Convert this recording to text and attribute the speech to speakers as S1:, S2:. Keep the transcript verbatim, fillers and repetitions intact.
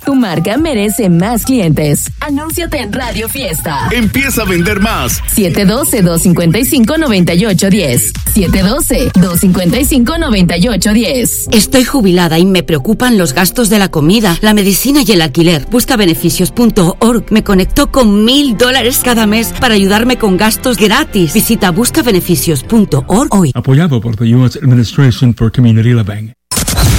S1: Tu marca merece más clientes. Anúnciate en Radio Fiesta.
S2: Empieza a vender más.
S1: siete uno dos, dos cinco cinco, nueve ocho uno cero. siete uno dos, dos cinco cinco, nueve ocho uno cero.
S3: Estoy jubilada y me preocupan los gastos de la comida, la medicina y el alquiler. Busca Beneficios punto org me conectó con mil dólares cada mes para ayudarme con gastos gratis. Visita busca beneficios punto org hoy.
S4: Apoyado por the U S Administration for Community Living.